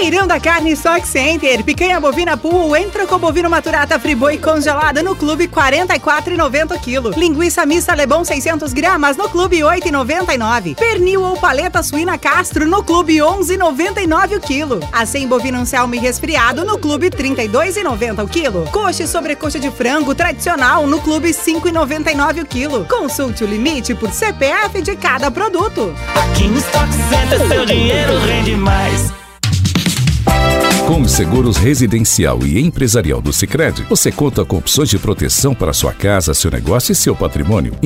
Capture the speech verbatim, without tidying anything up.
Feirão da Carne Stock Center. Picanha bovina Pool Entrecô bovino maturata Friboi congelada no Clube quarenta e quatro reais e noventa centavos o quilo. Linguiça mista Lebon seiscentos gramas no Clube oito reais e noventa e nove centavos. Pernil ou paleta suína Castro no Clube onze reais e noventa e nove centavos o quilo. Acém bovino Anselmo resfriado no Clube trinta e dois reais e noventa centavos o quilo. Coxa e sobrecoxa de frango tradicional no Clube cinco reais e noventa e nove centavos o quilo. Consulte o limite por C P F de cada produto. Aqui no Stock Center seu dinheiro rende mais. Com os seguros residencial e empresarial do Sicredi, você conta com opções de proteção para sua casa, seu negócio e seu patrimônio.